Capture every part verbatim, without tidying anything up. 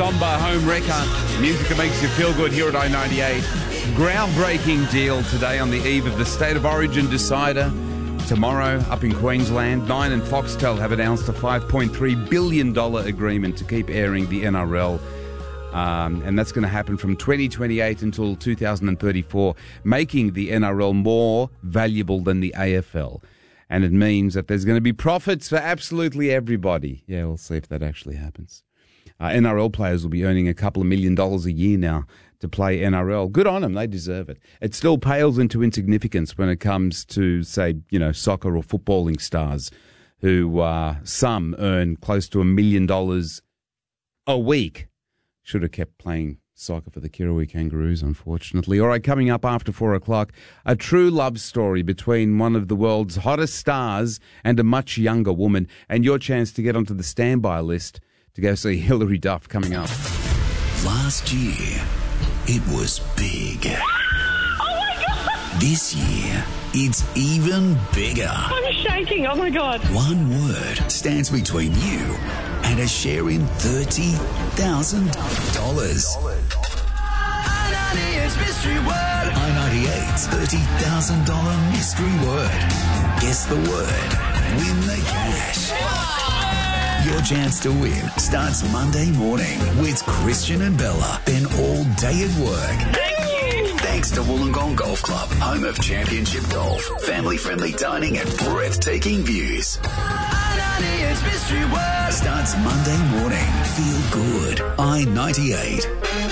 Bomba Home Wrecker. Music that makes you feel good here at I ninety-eight. Groundbreaking deal today on the eve of the State of Origin decider. Tomorrow, up in Queensland, Nine and Foxtel have announced a five point three billion dollars agreement to keep airing the N R L. Um, and that's going to happen from twenty twenty-eight until two thousand thirty-four, making the N R L more valuable than the A F L. And it means that there's going to be profits for absolutely everybody. Yeah, we'll see if that actually happens. Uh, N R L players will be earning a couple of million dollars a year now to play N R L. Good on them. They deserve it. It still pales into insignificance when it comes to, say, you know, soccer or footballing stars who uh, some earn close to a million dollars a week. Should have kept playing soccer for the Kirrawee Kangaroos, unfortunately. All right, coming up after four o'clock, a true love story between one of the world's hottest stars and a much younger woman, and your chance to get onto the standby list to go see Hilary Duff coming up. Last year, it was big. Oh my God! This year, it's even bigger. I'm shaking, oh my God. One word stands between you and a share in thirty thousand dollars. I ninety-eight's mystery word. I ninety-eight's thirty thousand dollars mystery word. Guess the word. Win the cash. Your chance to win starts Monday morning with Christian and Bella. Then all day at work. Thank you. Thanks to Wollongong Golf Club, home of championship golf, family-friendly dining and breathtaking views. I ninety-eight's mystery word starts Monday morning. Feel good. I ninety-eight.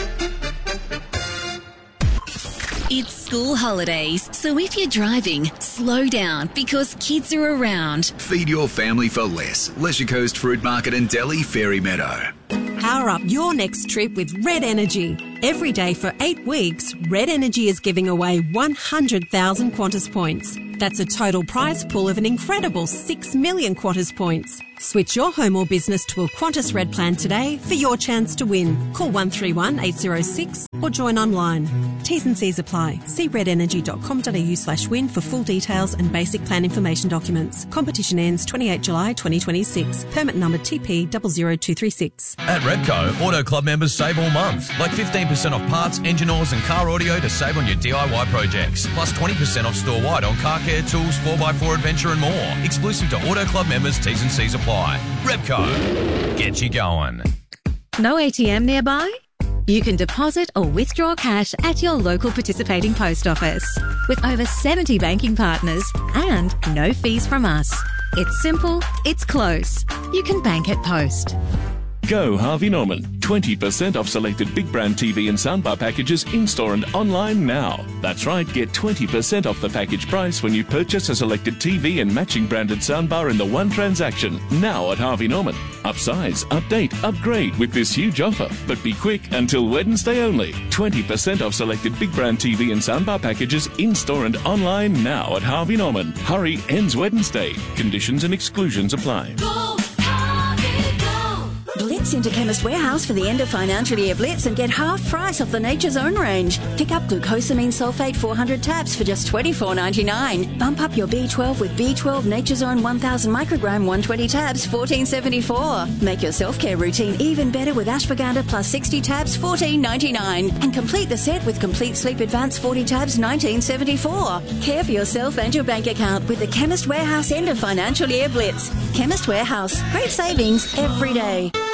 It's school holidays, so if you're driving, slow down because kids are around. Feed your family for less. Leisure Coast Fruit Market and Deli, Fairy Meadow. Power up your next trip with Red Energy. Every day for eight weeks, Red Energy is giving away one hundred thousand Qantas points. That's a total prize pool of an incredible six million Qantas points. Switch your home or business to a Qantas Red plan today for your chance to win. Call one three one eight zero six or join online. T's and C's apply. See redenergy.com.au slash win for full details and basic plan information documents. Competition ends twenty-eighth of July twenty twenty-six. Permit number T P zero zero two three six. At Repco, Auto Club members save all month. Like fifteen percent off parts, engine oils and car audio to save on your D I Y projects. Plus twenty percent off store-wide on car care, tools, four by four adventure and more. Exclusive to Auto Club members, T's and C's apply. Repco, get you going. No A T M nearby? You can deposit or withdraw cash at your local participating post office. With over seventy banking partners and no fees from us. It's simple, it's close. You can bank at Post. Go Harvey Norman. twenty percent off selected big brand T V and soundbar packages in-store and online now. That's right, get twenty percent off the package price when you purchase a selected T V and matching branded soundbar in the one transaction. Now at Harvey Norman. Upsize, update, upgrade with this huge offer. But be quick, until Wednesday only. twenty percent off selected big brand T V and soundbar packages in-store and online now at Harvey Norman. Hurry, ends Wednesday. Conditions and exclusions apply. Blitz into Chemist Warehouse for the end of financial year Blitz and get half price off the Nature's Own range. Pick up glucosamine sulfate four hundred tabs for just twenty-four ninety-nine. Bump up your B twelve with B twelve Nature's Own one thousand microgram one hundred twenty tabs, fourteen seventy-four. Make your self-care routine even better with ashwagandha plus sixty tabs, fourteen ninety-nine. And complete the set with Complete Sleep Advance forty tabs, nineteen seventy-four. Care for yourself and your bank account with the Chemist Warehouse end of financial year Blitz. Chemist Warehouse. Great savings every day.